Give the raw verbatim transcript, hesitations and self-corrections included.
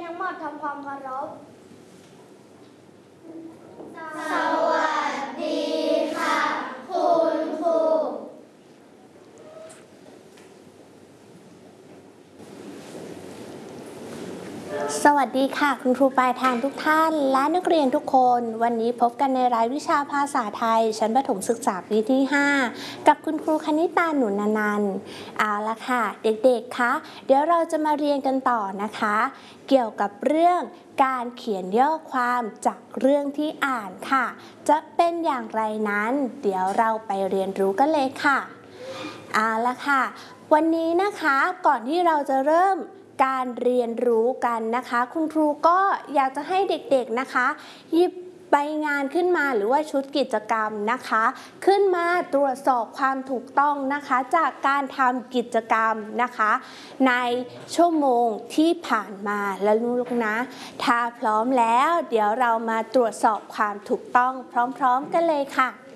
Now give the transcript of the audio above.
ทั้งหมดทำความเคารพสวัสดีค่ะคุณครูสวัสดีค่ะคุณครูปลายทางทุกท่านและนักเรียนทุกคนวันนี้พบกันในรายวิชาภาษาไทยชั้นประถมศึกษาปีที่ห้ากับคุณครูคณิตาหนุนนันท์เอาละค่ะเด็กๆคะเดี๋ยวเราจะมาเรียนกันต่อนะคะเกี่ยวกับเรื่องการเขียนย่อความจากเรื่องที่อ่านค่ะจะเป็นอย่างไรนั้นเดี๋ยวเราไปเรียนรู้กันเลยค่ะเอาละค่ะวันนี้นะคะก่อนที่เราจะเริ่มการเรียนรู้กันนะคะคุณครูก็อยากจะให้เด็กๆนะคะหยิบใบงานขึ้นมาหรือว่าชุดกิจกรรมนะคะขึ้นมาตรวจสอบความถูกต้องนะคะจากการทำกิจกรรมนะคะในชั่วโมงที่ผ่านมาแล้วลูกนะถ้าพร้อมแล้วเดี๋ยวเรามาตรวจสอบความถูกต้องพร้อมๆกันเลยค่ะ